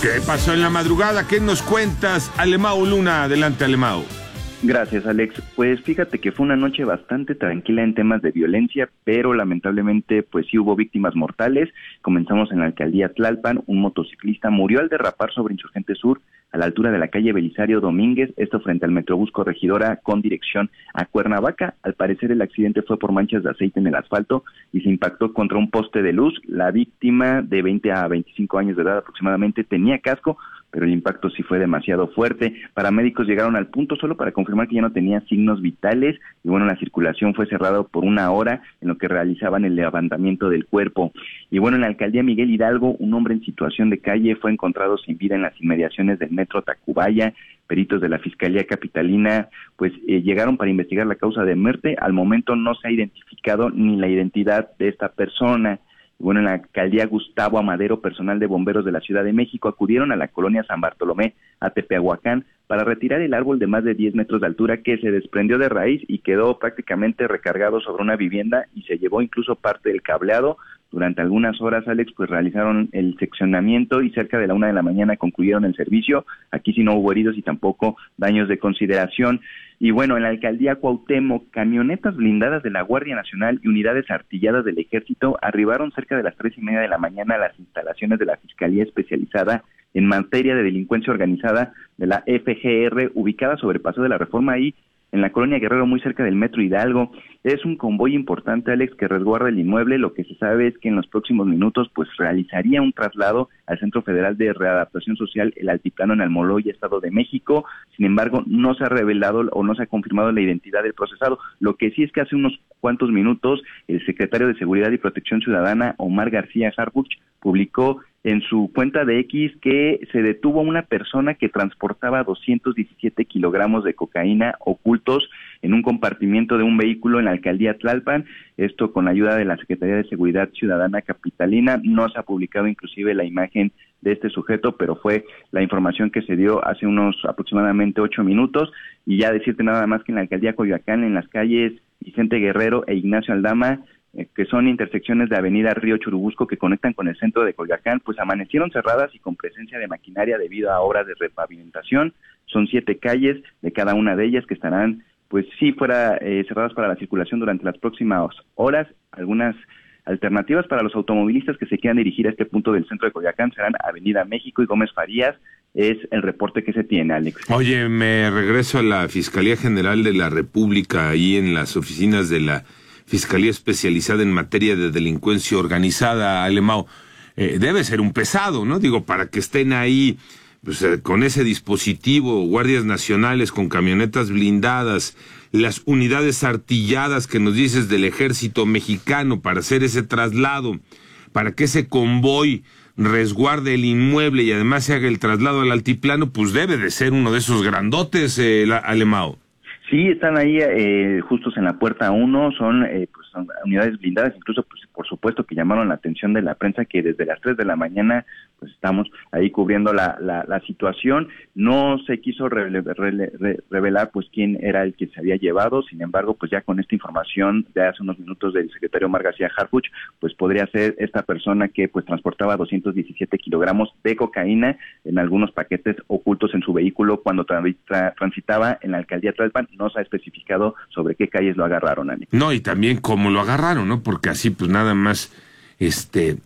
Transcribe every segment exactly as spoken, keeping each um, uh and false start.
¿Qué pasó en la madrugada? ¿Qué nos cuentas? Alemão Luna, adelante, Alemão. Gracias, Alex. Pues fíjate que fue una noche bastante tranquila en temas de violencia, pero lamentablemente pues sí hubo víctimas mortales. Comenzamos en la alcaldía Tlalpan. Un motociclista murió al derrapar sobre Insurgente Sur a la altura de la calle Belisario Domínguez, esto frente al Metrobús Corregidora con dirección a Cuernavaca. Al parecer el accidente fue por manchas de aceite en el asfalto y se impactó contra un poste de luz. La víctima, de veinte a veinticinco años de edad aproximadamente, tenía casco, pero el impacto sí fue demasiado fuerte. Paramédicos llegaron al punto solo para confirmar que ya no tenía signos vitales y bueno, la circulación fue cerrada por una hora en lo que realizaban el levantamiento del cuerpo. Y bueno, en la alcaldía Miguel Hidalgo, un hombre en situación de calle fue encontrado sin vida en las inmediaciones del metro Tacubaya. Peritos de la Fiscalía Capitalina pues eh, llegaron para investigar la causa de muerte. Al momento no se ha identificado ni la identidad de esta persona. Bueno, en la alcaldía Gustavo Amadero, personal de bomberos de la Ciudad de México acudieron a la colonia San Bartolomé, a Tepeahuacán, para retirar el árbol de más de diez metros de altura que se desprendió de raíz y quedó prácticamente recargado sobre una vivienda y se llevó incluso parte del cableado. Durante algunas horas, Alex, pues realizaron el seccionamiento y cerca de la una de la mañana concluyeron el servicio. Aquí sí no hubo heridos y tampoco daños de consideración. Y bueno, en la alcaldía Cuauhtémoc, camionetas blindadas de la Guardia Nacional y unidades artilladas del Ejército arribaron cerca de las tres y media de la mañana a las instalaciones de la Fiscalía Especializada en materia de delincuencia organizada de la F G R, ubicada sobre Paseo de la Reforma, ahí en la colonia Guerrero, muy cerca del Metro Hidalgo. Es un convoy importante, Alex, que resguarda el inmueble. Lo que se sabe es que en los próximos minutos pues realizaría un traslado al Centro Federal de Readaptación Social, el Altiplano, en Almoloya, Estado de México. Sin embargo, no se ha revelado o no se ha confirmado la identidad del procesado. Lo que sí es que hace unos cuantos minutos el secretario de Seguridad y Protección Ciudadana, Omar García Harfuch, publicó en su cuenta de X que se detuvo a una persona que transportaba doscientos diecisiete kilogramos de cocaína ocultos en un compartimiento de un vehículo en la alcaldía Tlalpan. Esto con la ayuda de la Secretaría de Seguridad Ciudadana Capitalina. No se ha publicado inclusive la imagen de este sujeto, pero fue la información que se dio hace unos aproximadamente ocho minutos. Y ya decirte nada más que en la alcaldía Coyoacán, en las calles Vicente Guerrero e Ignacio Aldama, que son intersecciones de Avenida Río Churubusco que conectan con el centro de Coyoacán, pues amanecieron cerradas y con presencia de maquinaria debido a obras de repavimentación. Son siete calles de cada una de ellas que estarán, pues sí, fuera eh, cerradas para la circulación durante las próximas horas. Algunas alternativas para los automovilistas que se quieran dirigir a este punto del centro de Coyoacán serán Avenida México y Gómez Farías. Es el reporte que se tiene, Alex. Oye, me regreso a la Fiscalía General de la República, ahí en las oficinas de la Fiscalía Especializada en Materia de Delincuencia Organizada, Alemão. Eh, debe ser un pesado, ¿no? Digo, para que estén ahí pues, eh, con ese dispositivo, guardias nacionales con camionetas blindadas, las unidades artilladas que nos dices del Ejército Mexicano para hacer ese traslado, para que ese convoy resguarde el inmueble y además se haga el traslado al altiplano, pues debe de ser uno de esos grandotes, eh, Alemão. Sí, están ahí eh, justos en la puerta uno, son, eh, pues, son unidades blindadas, incluso pues, por supuesto que llamaron la atención de la prensa que desde las tres de la mañana pues estamos ahí cubriendo la, la, la situación. No se quiso re, re, re, revelar pues quién era el que se había llevado, sin embargo pues ya con esta información de hace unos minutos del secretario Omar García Harfuch, pues podría ser esta persona que pues transportaba doscientos diecisiete kilogramos de cocaína en algunos paquetes ocultos en su vehículo cuando tra tra transitaba en la alcaldía Tlalpan. No se ha especificado sobre qué calles lo agarraron, Ani. No, y también cómo lo agarraron, ¿no? Porque así pues nada más, este,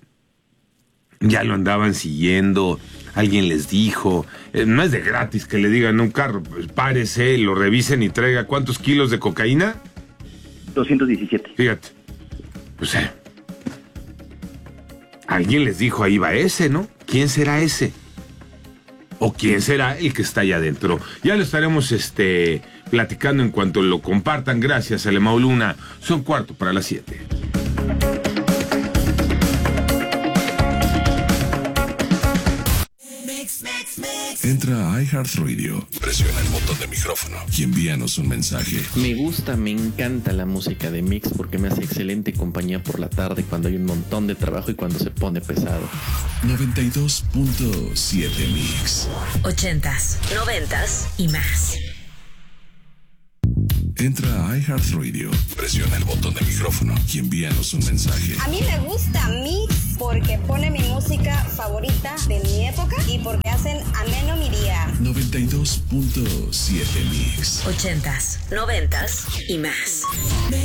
ya lo andaban siguiendo, alguien les dijo, eh, no es de gratis que le digan a un carro, pues párese, lo revisen y traiga, ¿cuántos kilos de cocaína? doscientos diecisiete. Fíjate, pues eh, alguien les dijo, ahí va ese, ¿no? ¿Quién será ese? ¿O quién será el que está allá adentro? Ya lo estaremos este, platicando en cuanto lo compartan. Gracias, Alemão Luna. Son cuarto para las siete. Entra a iHeartRadio, presiona el botón de micrófono y envíanos un mensaje. Me gusta, me encanta la música de Mix porque me hace excelente compañía por la tarde cuando hay un montón de trabajo y cuando se pone pesado. noventa y dos punto siete Mix. Ochentas, noventas y más. Entra a iHeartRadio, presiona el botón de micrófono y envíanos un mensaje. A mí me gusta Mix. porque pone mi música favorita de mi época y porque hacen ameno mi día. noventa y dos punto siete Mix. Ochentas, noventas y más.